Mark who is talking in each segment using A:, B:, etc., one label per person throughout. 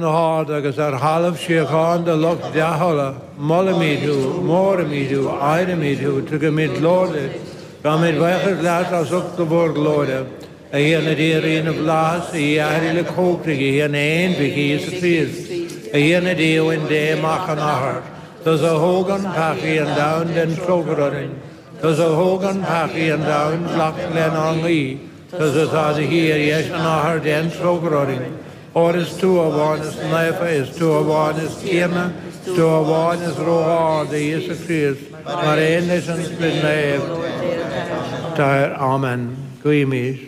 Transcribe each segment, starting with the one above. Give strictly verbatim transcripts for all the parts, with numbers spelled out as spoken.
A: hard agus ar half siachan de loch dehola, molamidhu, moramidhu, idamidhu, to commit Lord, gamid weichers laat as ook de borg Lord. A hier na dier in of las, a hier hooptig, hier na envig, hier is het feest. A hier na dier in de machen ahar. There's a hogan pachi and down den trogeroding. There's a hogan pachi and down block len on lee. There's a thought here, yes, and ahar den trogeroding. Or is two of one is knife, is two of one is kema, two of one is rohar, the is a feast. Maar een is een split knife. Daar, amen. Goeimies.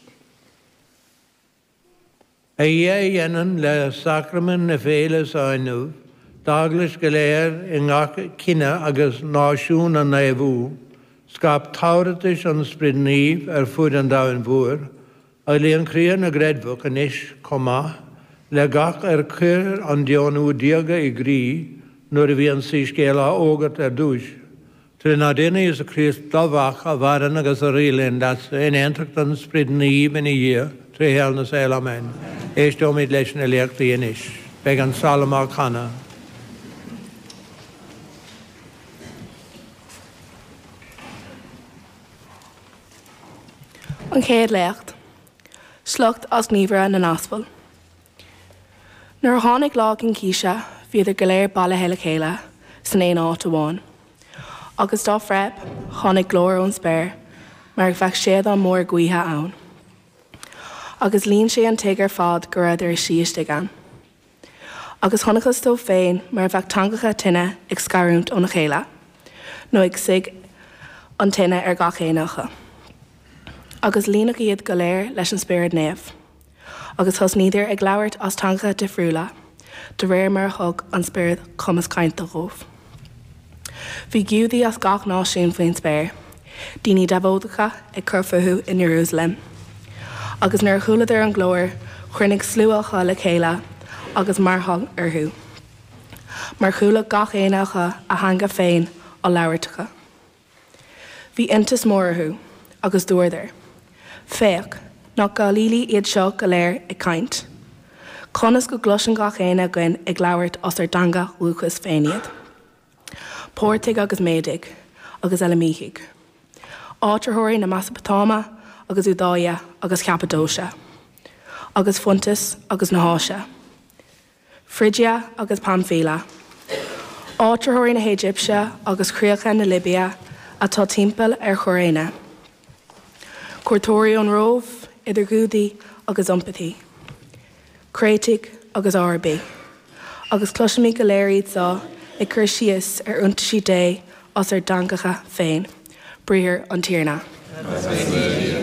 A: A ye yenen le sacrament ne vele sainu, daglis geleer in ach kina agus nasiún an nevu, skap tauretisch an spridniv er fud an daun voer, a leon krier na gredvuk an ish koma, le gach er kyr an dionu diaga i gri, nur vi an siskela ogat er dush. Til na dine is a Christ dalvach a varan agus a rilin, that's in entrakt an spridniv in a year, tre helna sel amen. Eist om it leis na lecht i inish, beg an Salomar Kana.
B: An céad lecht, slucht as gníomhar na naspal. Nuair a tháinig lá cin císe, bhíodd go léir balla heile chéile san éon áit amháin. Agus dá freib, tháinig glór ón spéir, mar bheith siad an mór guithe ann. Agus líonn sé an teagar fad go raibh ar síiste gan. Agus thonachas dó féin mar bheith tangacha tine ag scarúnt óna chéile, nó ag sig an tine ar gach éanacha. Agus líonach iad go léir leis an spéir néamh. Agus thos níidir ag leabhart as tangacha de friúla, de réir mar thug an spéir chumas caint a rómh. Bhí giúdaí as gach náisiún faoin spéir, daoine dabhódacha ag curfuthú in Jerusalem. Agus nuair chuladar an glóir, chuirnig slúacha le chéile, agus marthang arthú. Mar chuala gach éanacha a hanga féin á leabhartacha. Bhí intas mórthú, agus dúirdir. Féach, nach go lílí iad seo go léir ag caint. Conas go glosin gach éana gin ag leabhart as ar danga luchas féiniad. Pórtaigh agus méidig, agus elamíigh. Áitirthirí na Mesopotáma, agus Udáia, agus Cappadocia, agus Funtas, agus na Háise, Phrygia, agus Pamphylia, áitirthirí na Égypte, agus críocha na Libia, atá timpeall ar choréine. Cuirtóirí an rómh, idir gúdaí agus iompatí, Créaigh agus Árabaí, agus cloisiomí go léir iad sá ag cur síos ar iontaisí dé as ar dangacha féin, bríthir an tíorna.